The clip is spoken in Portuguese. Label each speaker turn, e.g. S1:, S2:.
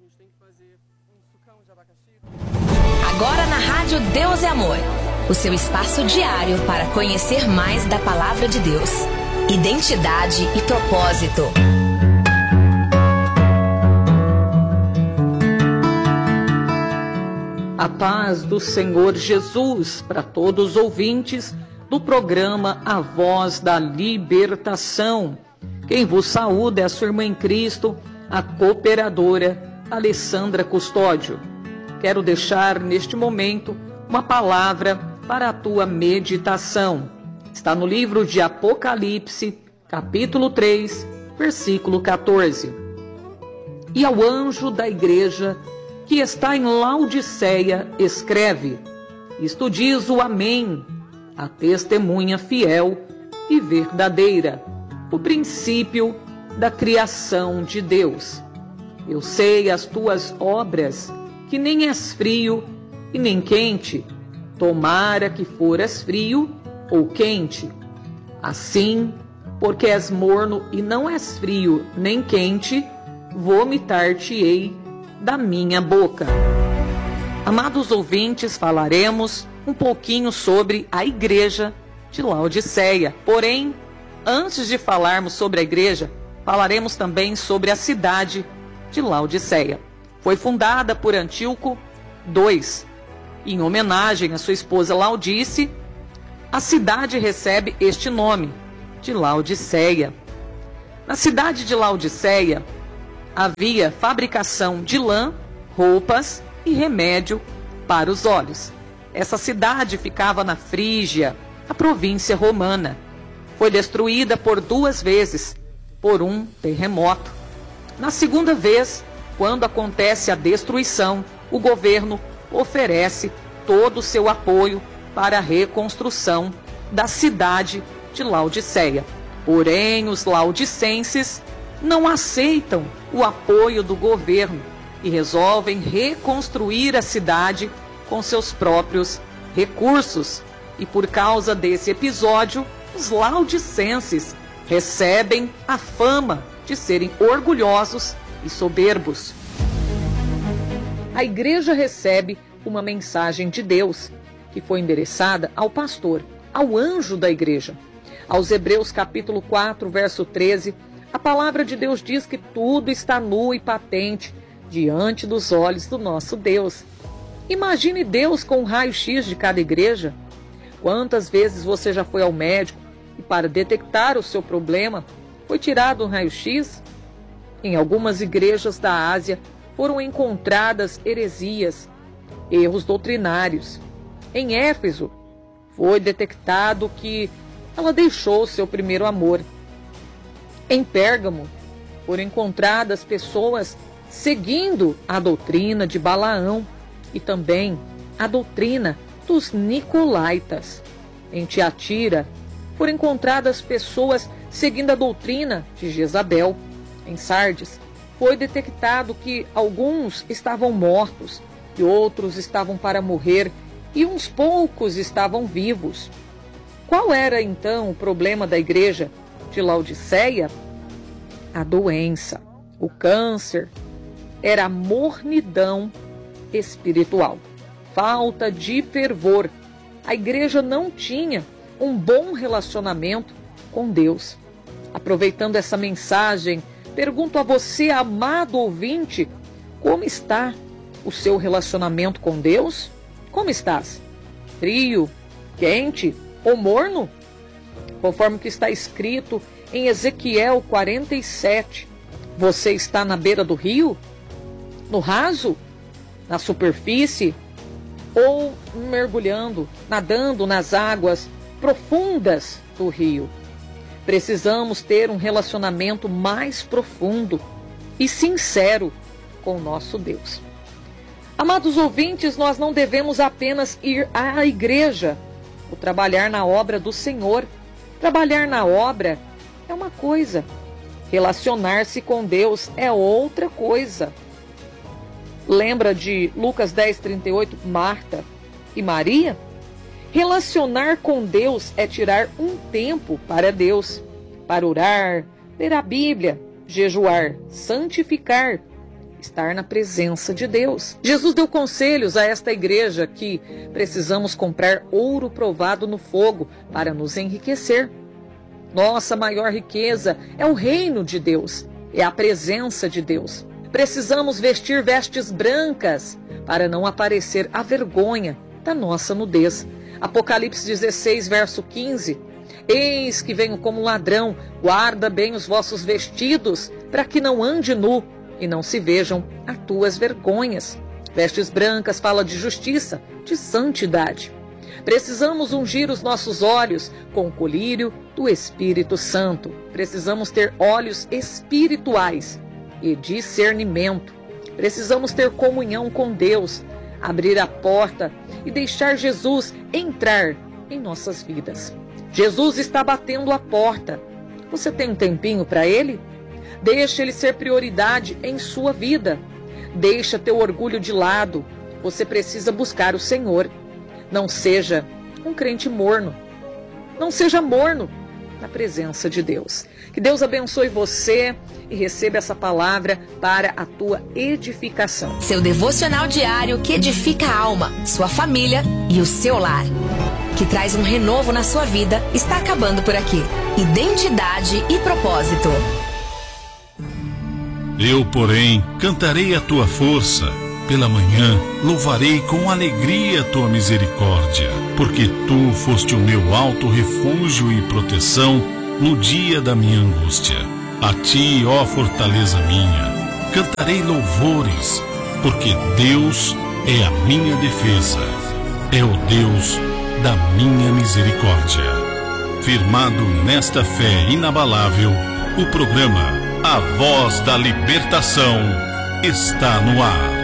S1: Agora na Rádio Deus é Amor, o seu espaço diário para conhecer mais da Palavra de Deus. Identidade e propósito.
S2: A paz do Senhor Jesus para todos os ouvintes do programa A Voz da Libertação. Quem vos saúda é a sua irmã em Cristo, a cooperadora Alessandra Custódio. Quero deixar neste momento uma palavra para a tua meditação. Está no livro de Apocalipse, capítulo 3, versículo 14. E ao anjo da igreja que está em Laodiceia, escreve: isto diz o Amém, a testemunha fiel e verdadeira, o princípio da criação de Deus. Eu sei as tuas obras, que nem és frio e nem quente. Tomara que foras frio ou quente. Assim, porque és morno e não és frio nem quente, vomitar-te-ei da minha boca. Amados ouvintes, falaremos um pouquinho sobre a igreja de Laodiceia. Porém, antes de falarmos sobre a igreja, falaremos também sobre a cidade de Laodiceia. Foi fundada por Antíoco II. Em homenagem à sua esposa Laodice, a cidade recebe este nome, de Laodiceia. Na cidade de Laodiceia, havia fabricação de lã, roupas e remédio para os olhos. Essa cidade ficava na Frígia, a província romana. Foi destruída por 2 vezes por um terremoto. Na segunda vez, quando acontece a destruição, o governo oferece todo o seu apoio para a reconstrução da cidade de Laodiceia. Porém, os laodicenses não aceitam o apoio do governo e resolvem reconstruir a cidade com seus próprios recursos. E por causa desse episódio, os laodicenses recebem a fama de serem orgulhosos e soberbos. A igreja recebe uma mensagem de Deus, que foi endereçada ao pastor, ao anjo da igreja. Aos Hebreus capítulo 4, verso 13, a palavra de Deus diz que tudo está nu e patente diante dos olhos do nosso Deus. Imagine Deus com um raio-x de cada igreja. Quantas vezes você já foi ao médico e para detectar o seu problema foi tirado um raio-x? Em algumas igrejas da Ásia foram encontradas heresias, erros doutrinários. Em Éfeso foi detectado que ela deixou seu primeiro amor. Em Pérgamo foram encontradas pessoas seguindo a doutrina de Balaão e também a doutrina dos Nicolaítas. Em Tiatira foram encontradas pessoas seguindo a doutrina de Jezabel. Em Sardes foi detectado que alguns estavam mortos e outros estavam para morrer e uns poucos estavam vivos. Qual era então o problema da igreja de Laodiceia? A doença, o câncer, era a mornidão espiritual, falta de fervor. A igreja não tinha um bom relacionamento com Deus. Aproveitando essa mensagem, pergunto a você, amado ouvinte, como está o seu relacionamento com Deus? Como estás? Frio, quente ou morno? Conforme que está escrito em Ezequiel 47, você está na beira do rio? No raso? Na superfície? Ou mergulhando, nadando nas águas profundas do rio? Precisamos ter um relacionamento mais profundo e sincero com o nosso Deus. Amados ouvintes, nós não devemos apenas ir à igreja ou trabalhar na obra do Senhor. Trabalhar na obra é uma coisa, relacionar-se com Deus é outra coisa. Lembra de Lucas 10:38, Marta e Maria? Relacionar com Deus é tirar um tempo para Deus, para orar, ler a Bíblia, jejuar, santificar, estar na presença de Deus. Jesus deu conselhos a esta igreja que precisamos comprar ouro provado no fogo para nos enriquecer. Nossa maior riqueza é o reino de Deus, é a presença de Deus. Precisamos vestir vestes brancas para não aparecer a vergonha da nossa nudez. Apocalipse 16, verso 15. Eis que venho como ladrão, guarda bem os vossos vestidos, para que não ande nu e não se vejam as tuas vergonhas. Vestes brancas fala de justiça, de santidade. Precisamos ungir os nossos olhos com o colírio do Espírito Santo. Precisamos ter olhos espirituais e discernimento. Precisamos ter comunhão com Deus, abrir a porta e deixar Jesus entrar em nossas vidas. Jesus está batendo a porta. Você tem um tempinho para Ele? Deixa Ele ser prioridade em sua vida. Deixa teu orgulho de lado. Você precisa buscar o Senhor. Não seja um crente morno. Não seja morno na presença de Deus. Que Deus abençoe você e receba essa palavra para a tua edificação.
S1: Seu devocional diário que edifica a alma, sua família e o seu lar. Que traz um renovo na sua vida, está acabando por aqui. Identidade e propósito.
S3: Eu, porém, cantarei a tua força. Pela manhã, louvarei com alegria a tua misericórdia, porque tu foste o meu alto refúgio e proteção no dia da minha angústia. A ti, ó fortaleza minha, cantarei louvores, porque Deus é a minha defesa, é o Deus da minha misericórdia. Firmado nesta fé inabalável, o programa A Voz da Libertação está no ar.